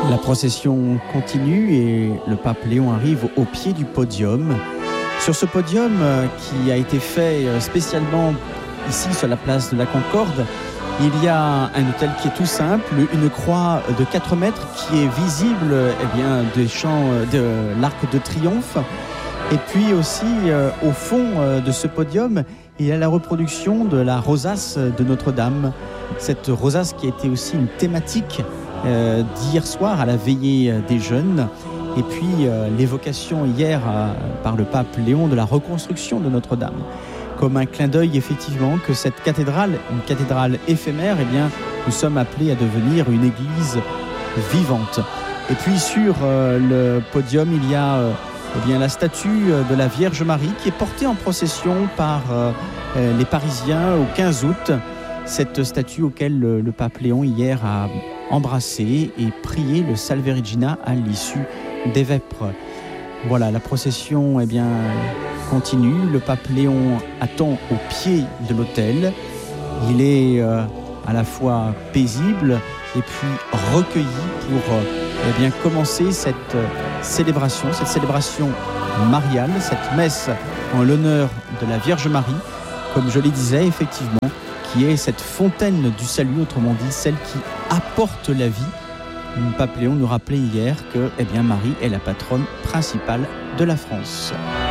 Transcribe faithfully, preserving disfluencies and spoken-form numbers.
La procession continue et le pape Léon arrive au pied du podium. Sur ce podium qui a été fait spécialement ici sur la place de la Concorde, il y a un autel qui est tout simple, une croix de quatre mètres qui est visible eh bien, des champs de l'Arc de Triomphe. Et puis aussi, euh, au fond euh, de ce podium, il y a la reproduction de la rosace de Notre-Dame. Cette rosace qui a été aussi une thématique euh, d'hier soir à la veillée des jeunes. Et puis euh, l'évocation hier euh, par le pape Léon de la reconstruction de Notre-Dame. Comme un clin d'œil effectivement que cette cathédrale, une cathédrale éphémère, eh bien, nous sommes appelés à devenir une église vivante. Et puis sur euh, le podium, il y a euh, eh bien, la statue de la Vierge Marie qui est portée en procession par euh, les Parisiens au quinze août. Cette statue auquel le, le pape Léon hier a embrassé et prié le Salve Regina à l'issue des vêpres. Voilà, la procession eh bien, continue. Le pape Léon attend au pied de l'autel. Il est euh, à la fois paisible et puis recueilli pour euh, eh bien, commencer cette euh, célébration, cette célébration mariale, cette messe en l'honneur de la Vierge Marie, comme je le disais effectivement, qui est cette fontaine du salut, autrement dit celle qui apporte la vie. Le pape Léon nous rappelait hier que eh bien, Marie est la patronne principale de la France.